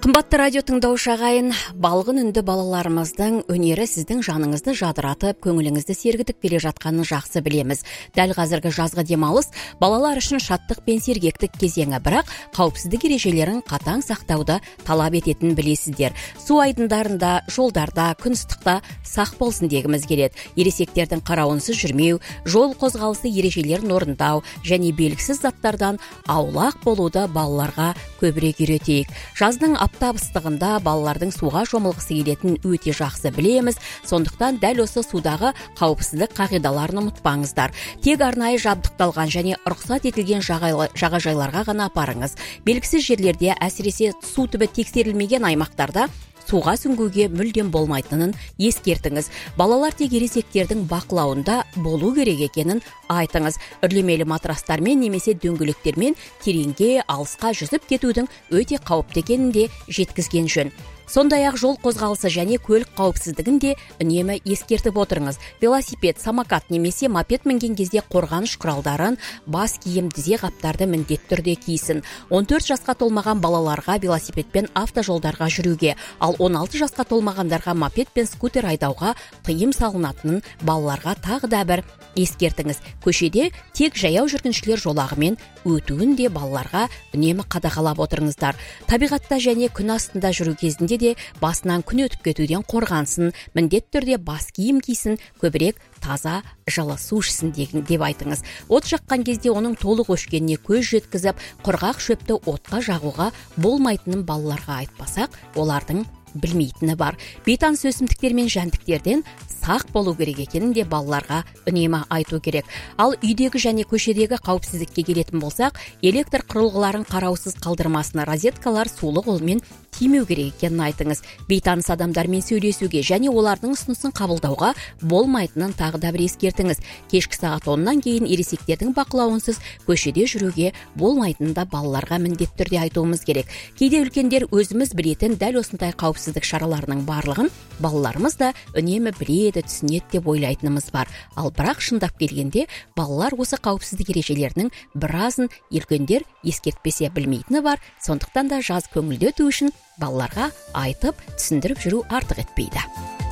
Қымбатты радио тыңдаушы ағайын, балғын үнді балаларымыздың өнері сіздің жаныңызды жадыратып, көңіліңізді сергітіп келе жатқанын жақсы білеміз. Дәл қазіргі жазғы демалыс балалар үшін шаттық пен сергектік кезеңі, бірақ қауіпсіздік ережелерін қатаң сақтауды талап ететінін білесіздер. Су айдындарында, жолдарда, күн ыстықта сақ болсын дегіміз келеді. Ересектердің қарауынсыз жүрмеу, жол қозғалысы ережелерін орындау және белгісіз заттардан аулақ болуды балаларға көбірек үйретейік. Жаздың аптап ыстығында балалардың суға шомылғысы келетінін өте жақсы білеміз. Сондықтан дәл осы судағы қауіпсіздік қағидаларын ұмытпаңыздар. Тек арнайы жабдықталған және рұқсат етілген жағажайларға ғана апарыңыз. Белгісіз жерлерде, әсіресе су түбі тексерілмеген аймақтарда суға сүңгуге мүлдем болмайтынын ескертіңіз. Балалар тек ересектердің бақылауында болу керек екенін айтыңыз. Үрлемелі матрастармен немесе дөңгелектермен тереңге, алысқа жүзіп кетудің өте қауіпті екенін де жеткізген жөн. Сондай-ақ жол қозғалысы және көлік қауіпсіздігін де үнемі ескертіп отырыңыз. Велосипед, самокат немесе мопед мінген кезде қорғаныш құралдарын, бас киім, тізе қаптарды міндетті түрде кисін. 14 жасқа толмаған балаларға велосипедпен автожолдарға жүруге, ал 16 жасқа толмағандарға мопед пен скутер айдауға тыйым салынатынын балаларға тағы да бір ескертіңіз. Көшеде тек жаяу жүргіншілер жолағымен өтуін де балаларға үнемі қадағалап отырыңыздар. Табиғатта және күн астында жүру кезінде де басынан күн өтіп кетуден қорғансын, міндетті түрде бас киім кисін, көбірек таза жылы су ішсін деп айтыңыз. От жаққан кезде оның толық өшкеніне көз жеткізіп, құрғақ шөпті отқа жағуға болмайтынын балаларға айтпасақ, олардың білмейтіні бар. Бейтаныс өсімдіктер мен жәндіктерден сақ болу керек екенін де балаларға үнемі айту керек. Ал үйдегі және көшедегі қауіпсіздікке келетін болсақ, электр құрылғыларын қараусыз қалдырмасын, розеткалар сулы қолмен тимеу керек екенін айтыңыз. Бейтаныс адамдармен сөйлесуге және олардың ұсынысын қабылдауға болмайтынын тағы да бір ескертіңіз. Кешкі сағат 10-нан кейін ересектердің бақылауынсыз көшеде жүруге болмайтынын да балаларға міндетті түрде айтуымыз керек. Кейде үлкендер өзіміз білетін дәл осындай қауіпсіздік шараларының барлығын балаларымыз да үнемі біледі, түсінеді деп ойлайтынымыз бар. Ал бірақ шындап келгенде балалар осы қауіпсіздік ережелерінің біразын үлкендер ескертпесе білмейтіні бар. Сондықтан да жаз көңілді өту үшін балаларға айтып, түсіндіріп жүру артық етпейді.